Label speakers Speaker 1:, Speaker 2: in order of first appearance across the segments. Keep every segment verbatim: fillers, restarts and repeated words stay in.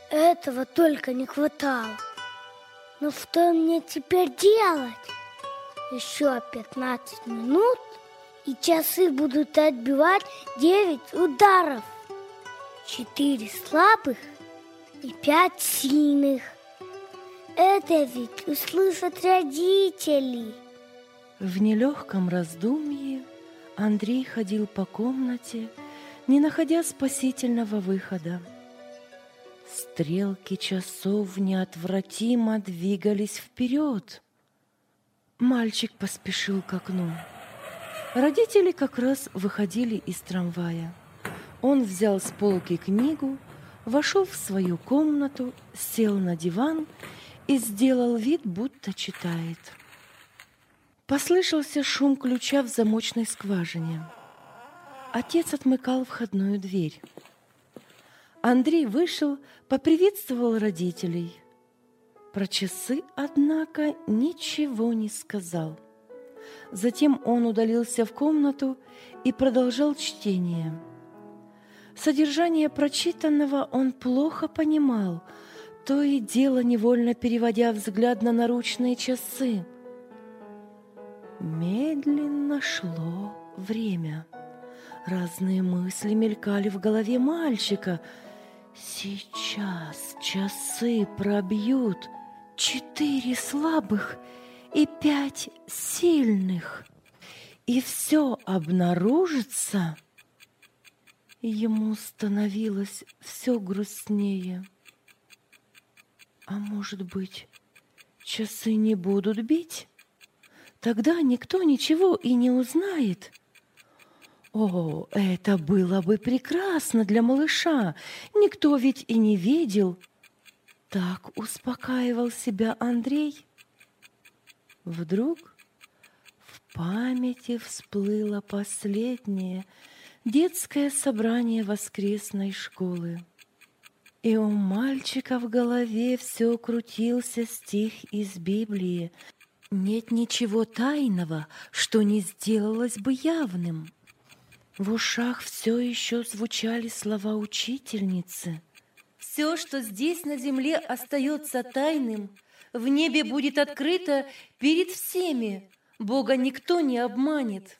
Speaker 1: Этого только не хватало. Но что мне теперь делать? Еще пятнадцать минут, и часы будут отбивать девять ударов. Четыре слабых и пять сильных. Это ведь услышат родители.
Speaker 2: В нелегком раздумье Андрей ходил по комнате, не находя спасительного выхода. Стрелки часов неотвратимо двигались вперед. Мальчик поспешил к окну. Родители как раз выходили из трамвая. Он взял с полки книгу, вошел в свою комнату, сел на диван и сделал вид, будто читает. Послышался шум ключа в замочной скважине. Отец отмыкал входную дверь. Андрей вышел, поприветствовал родителей. Про часы, однако, ничего не сказал. Затем он удалился в комнату и продолжал чтение. Содержание прочитанного он плохо понимал, то и дело невольно переводя взгляд на наручные часы. Медленно шло время. Разные мысли мелькали в голове мальчика. Сейчас часы пробьют четыре слабых и пять сильных, и все обнаружится. Ему становилось все грустнее. А может быть, часы не будут бить? Тогда никто ничего и не узнает. О, это было бы прекрасно для малыша. Никто ведь и не видел. Так успокаивал себя Андрей. Вдруг в памяти всплыло последнее детское собрание воскресной школы. И у мальчика в голове все крутился стих из Библии. Нет ничего тайного, что не сделалось бы явным. В ушах все еще звучали слова учительницы.
Speaker 3: Все, что здесь на земле остается тайным, в небе будет открыто перед всеми. Бога никто не обманет.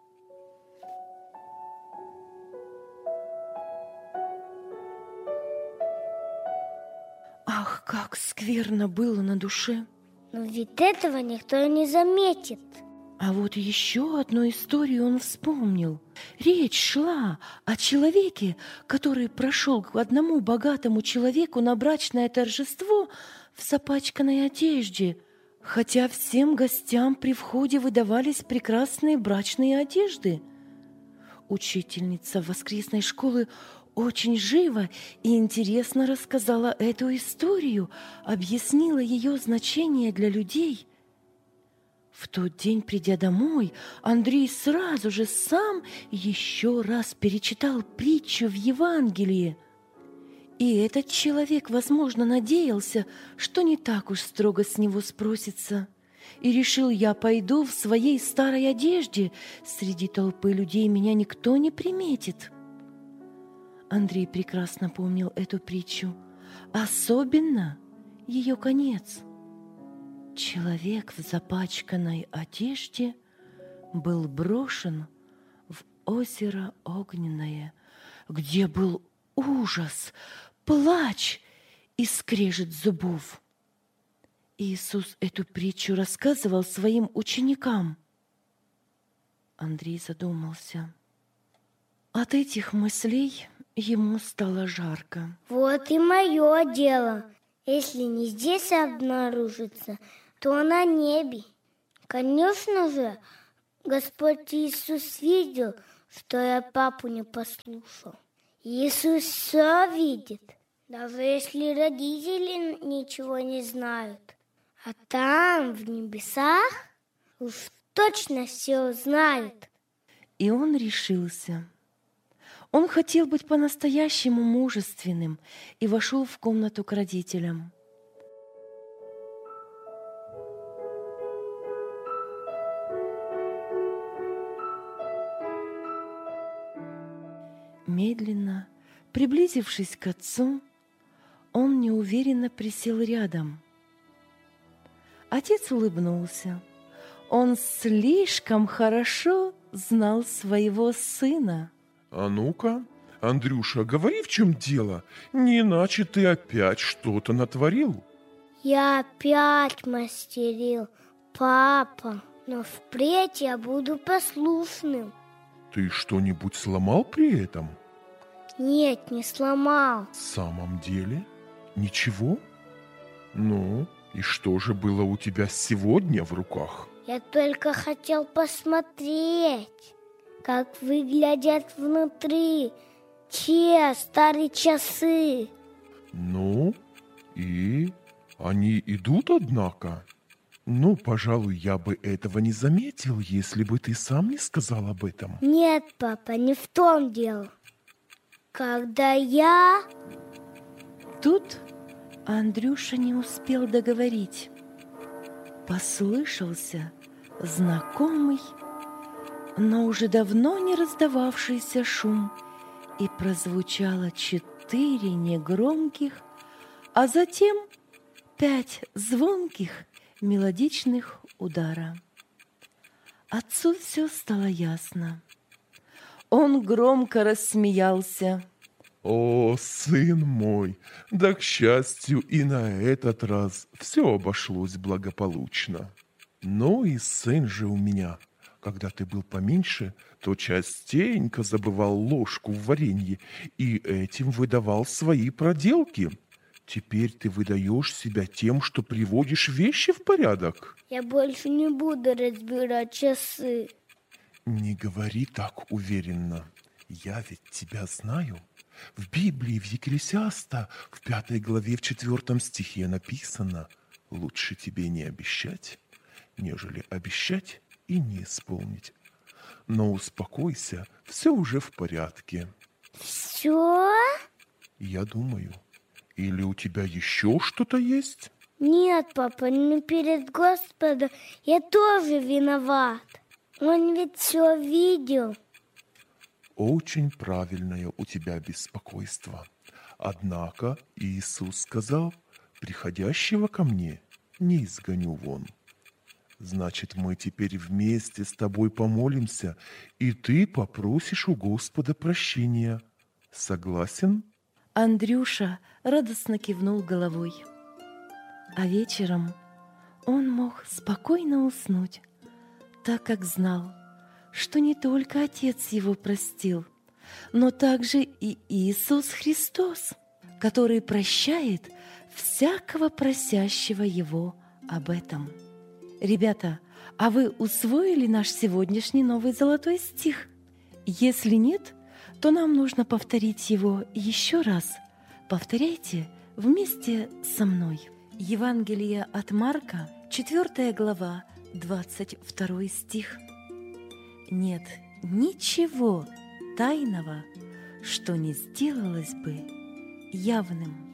Speaker 2: Ах, как скверно было на душе!
Speaker 1: Но ведь этого никто не заметит.
Speaker 2: А вот еще одну историю он вспомнил. Речь шла о человеке, который прошел к одному богатому человеку на брачное торжество в запачканной одежде, хотя всем гостям при входе выдавались прекрасные брачные одежды. Учительница воскресной школы очень живо и интересно рассказала эту историю, объяснила ее значение для людей. В тот день, придя домой, Андрей сразу же сам еще раз перечитал притчу в Евангелии. И этот человек, возможно, надеялся, что не так уж строго с него спросится. И решил: я пойду в своей старой одежде, среди толпы людей меня никто не приметит. Андрей прекрасно помнил эту притчу, особенно ее конец. Человек в запачканной одежде был брошен в озеро огненное, где был ужас, плач и скрежет зубов. Иисус эту притчу рассказывал своим ученикам. Андрей задумался. От этих мыслей ему стало жарко.
Speaker 1: Вот и мое дело. Если не здесь обнаружится, то на небе. Конечно же, Господь Иисус видел, что я папу не послушал. Иисус все видит, даже если родители ничего не знают. А там, в небесах, уж точно все знают.
Speaker 2: И он решился. Он хотел быть по-настоящему мужественным и вошел в комнату к родителям. Медленно, приблизившись к отцу, Он неуверенно присел рядом. Отец улыбнулся. Он слишком хорошо знал своего сына.
Speaker 4: А ну-ка, Андрюша, говори, в чем дело, не иначе ты опять что-то натворил.
Speaker 1: Я опять мастерил, папа, но впредь я буду послушным.
Speaker 4: Ты что-нибудь сломал при этом?
Speaker 1: Нет, не сломал.
Speaker 4: В самом деле? Ничего? Ну, и что же было у тебя сегодня в руках?
Speaker 1: Я только хотел посмотреть, как выглядят внутри те старые часы.
Speaker 4: Ну, и они идут, однако? Ну, пожалуй, я бы этого не заметил, если бы ты сам не сказал об этом.
Speaker 1: Нет, папа, не в том дело. Когда я...
Speaker 2: Тут Андрюша не успел договорить. Послышался знакомый, но уже давно не раздававшийся шум, и прозвучало четыре негромких, а затем пять звонких мелодичных удара. Отцу все стало ясно. Он громко рассмеялся.
Speaker 4: О, сын мой, да, к счастью, и на этот раз все обошлось благополучно. Ну и сын же у меня, когда ты был поменьше, то частенько забывал ложку в варенье и этим выдавал свои проделки. Теперь ты выдаешь себя тем, что приводишь вещи в порядок.
Speaker 1: Я больше не буду разбирать часы.
Speaker 4: Не говори так уверенно. Я ведь тебя знаю. В Библии, в Екклесиаста, в пятой главе, в четвертом стихе написано: «Лучше тебе не обещать, нежели обещать и не исполнить». Но успокойся, все уже в порядке.
Speaker 1: Все?
Speaker 4: Я думаю. Или у тебя еще что-то есть?
Speaker 1: Нет, папа, но перед Господом я тоже виноват. Он ведь все видел.
Speaker 4: Очень правильное у тебя беспокойство. Однако Иисус сказал: приходящего ко мне не изгоню вон. Значит, мы теперь вместе с тобой помолимся, и ты попросишь у Господа прощения. Согласен?
Speaker 2: Андрюша радостно кивнул головой. А вечером он мог спокойно уснуть, так как знал, что не только Отец его простил, но также и Иисус Христос, который прощает всякого просящего Его об этом. Ребята, а вы усвоили наш сегодняшний новый золотой стих? Если нет, то нам нужно повторить его еще раз. Повторяйте вместе со мной. Евангелие от Марка, четвёртая глава, двадцать второй стих. Нет ничего тайного, что не сделалось бы явным.